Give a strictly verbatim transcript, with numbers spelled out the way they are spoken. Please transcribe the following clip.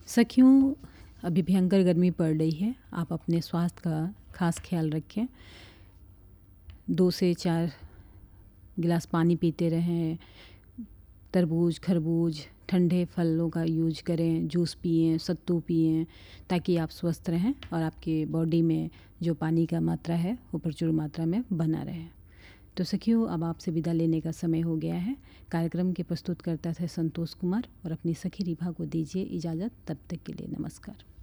सखियों, अभी भयंकर गर्मी पड़ रही है। आप अपने स्वास्थ्य का खास ख्याल रखें। दो से चार गिलास पानी पीते रहें। तरबूज, खरबूज, ठंडे फलों का यूज करें। जूस पिएं, सत्तू पिएं, ताकि आप स्वस्थ रहें और आपके बॉडी में जो पानी का मात्रा है वो प्रचुर मात्रा में बना रहे। तो सखियों, अब आपसे विदा लेने का समय हो गया है। कार्यक्रम के प्रस्तुतकर्ता थे संतोष कुमार और अपनी सखी रिभा को दीजिए इजाज़त। तब तक के लिए नमस्कार।